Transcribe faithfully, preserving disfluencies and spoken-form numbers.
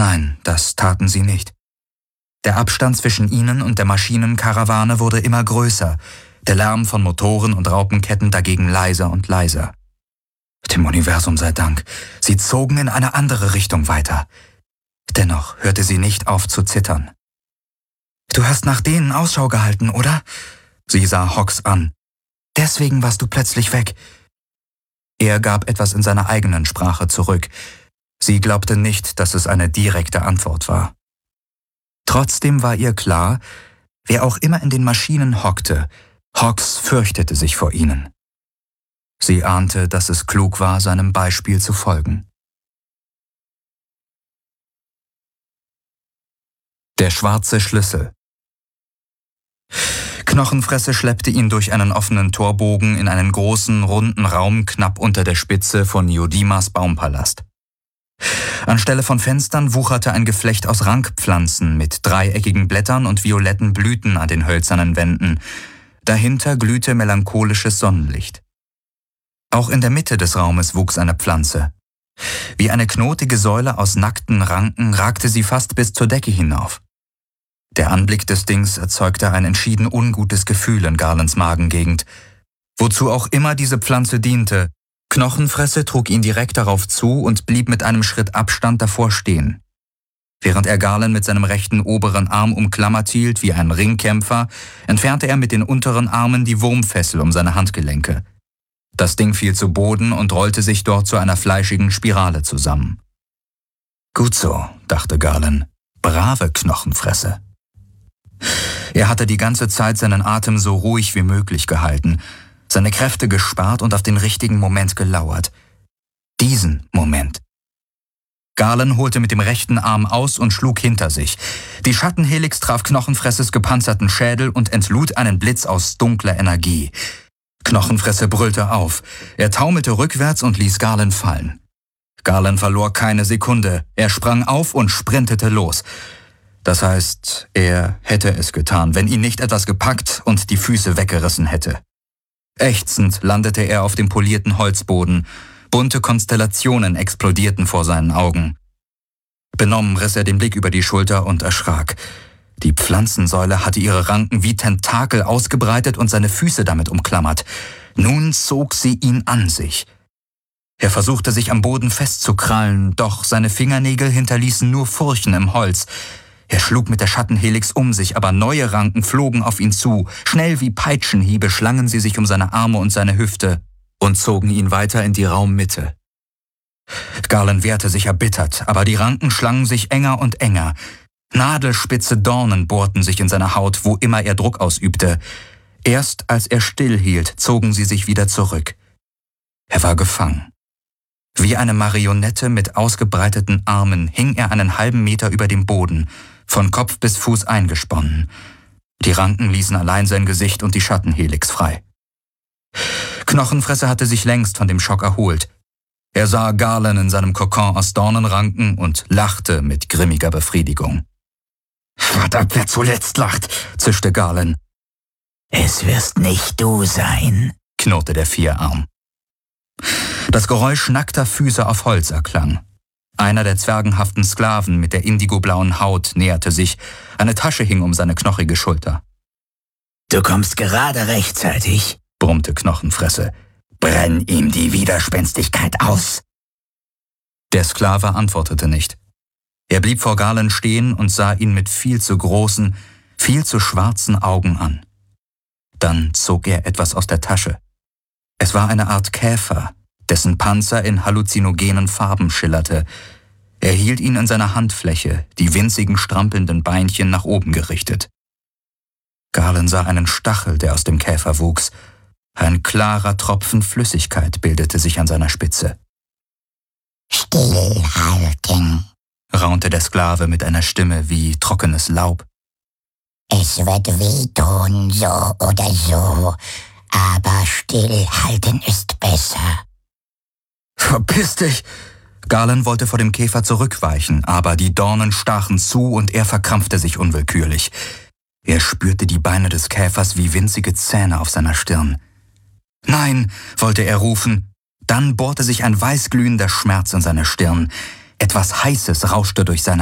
Nein, das taten sie nicht. Der Abstand zwischen ihnen und der Maschinenkarawane wurde immer größer, der Lärm von Motoren und Raupenketten dagegen leiser und leiser. Dem Universum sei Dank, sie zogen in eine andere Richtung weiter. Dennoch hörte sie nicht auf zu zittern. »Du hast nach denen Ausschau gehalten, oder?« Sie sah Hawks an. »Deswegen warst du plötzlich weg.« Er gab etwas in seiner eigenen Sprache zurück. Sie glaubte nicht, dass es eine direkte Antwort war. Trotzdem war ihr klar, wer auch immer in den Maschinen hockte, Hawks fürchtete sich vor ihnen. Sie ahnte, dass es klug war, seinem Beispiel zu folgen. Der schwarze Schlüssel. Knochenfresse schleppte ihn durch einen offenen Torbogen in einen großen, runden Raum knapp unter der Spitze von Yodimas Baumpalast. Anstelle von Fenstern wucherte ein Geflecht aus Rankpflanzen mit dreieckigen Blättern und violetten Blüten an den hölzernen Wänden. Dahinter glühte melancholisches Sonnenlicht. Auch in der Mitte des Raumes wuchs eine Pflanze. Wie eine knotige Säule aus nackten Ranken ragte sie fast bis zur Decke hinauf. Der Anblick des Dings erzeugte ein entschieden ungutes Gefühl in Garlands Magengegend. Wozu auch immer diese Pflanze diente, Knochenfresse trug ihn direkt darauf zu und blieb mit einem Schritt Abstand davor stehen. Während er Garland mit seinem rechten oberen Arm umklammert hielt wie ein Ringkämpfer, entfernte er mit den unteren Armen die Wurmfessel um seine Handgelenke. Das Ding fiel zu Boden und rollte sich dort zu einer fleischigen Spirale zusammen. Gut so, dachte Garland, brave Knochenfresse. Er hatte die ganze Zeit seinen Atem so ruhig wie möglich gehalten, seine Kräfte gespart und auf den richtigen Moment gelauert. Diesen Moment. Garland holte mit dem rechten Arm aus und schlug hinter sich. Die Schattenhelix traf Knochenfresses gepanzerten Schädel und entlud einen Blitz aus dunkler Energie. Knochenfresse brüllte auf. Er taumelte rückwärts und ließ Garland fallen. Garland verlor keine Sekunde. Er sprang auf und sprintete los. Das heißt, er hätte es getan, wenn ihn nicht etwas gepackt und die Füße weggerissen hätte. Ächzend landete er auf dem polierten Holzboden. Bunte Konstellationen explodierten vor seinen Augen. Benommen riss er den Blick über die Schulter und erschrak. Die Pflanzensäule hatte ihre Ranken wie Tentakel ausgebreitet und seine Füße damit umklammert. Nun zog sie ihn an sich. Er versuchte sich am Boden festzukrallen, doch seine Fingernägel hinterließen nur Furchen im Holz. Er schlug mit der Schattenhelix um sich, aber neue Ranken flogen auf ihn zu. Schnell wie Peitschenhiebe schlangen sie sich um seine Arme und seine Hüfte und zogen ihn weiter in die Raummitte. Garland wehrte sich erbittert, aber die Ranken schlangen sich enger und enger. Nadelspitze Dornen bohrten sich in seine Haut, wo immer er Druck ausübte. Erst als er stillhielt, zogen sie sich wieder zurück. Er war gefangen. Wie eine Marionette mit ausgebreiteten Armen hing er einen halben Meter über dem Boden, von Kopf bis Fuß eingesponnen. Die Ranken ließen allein sein Gesicht und die Schattenhelix frei. Knochenfresse hatte sich längst von dem Schock erholt. Er sah Garland in seinem Kokon aus Dornenranken und lachte mit grimmiger Befriedigung. »Verdammt, wer zuletzt lacht«, zischte Garland. »Es wirst nicht du sein«, knurrte der Vierarm. Das Geräusch nackter Füße auf Holz erklang. Einer der zwergenhaften Sklaven mit der indigoblauen Haut näherte sich. Eine Tasche hing um seine knochige Schulter. »Du kommst gerade rechtzeitig«, brummte Knochenfresse. »Brenn ihm die Widerspenstigkeit aus!« Der Sklave antwortete nicht. Er blieb vor Garland stehen und sah ihn mit viel zu großen, viel zu schwarzen Augen an. Dann zog er etwas aus der Tasche. Es war eine Art Käfer, dessen Panzer in halluzinogenen Farben schillerte. Er hielt ihn in seiner Handfläche, die winzigen strampelnden Beinchen nach oben gerichtet. Garland sah einen Stachel, der aus dem Käfer wuchs. Ein klarer Tropfen Flüssigkeit bildete sich an seiner Spitze. »Stillhalten«, raunte der Sklave mit einer Stimme wie trockenes Laub. »Es wird wehtun, so oder so, aber stillhalten ist besser.« »Verpiss dich!« Garland wollte vor dem Käfer zurückweichen, aber die Dornen stachen zu und er verkrampfte sich unwillkürlich. Er spürte die Beine des Käfers wie winzige Zähne auf seiner Stirn. »Nein«, wollte er rufen. Dann bohrte sich ein weißglühender Schmerz in seine Stirn. Etwas Heißes rauschte durch seine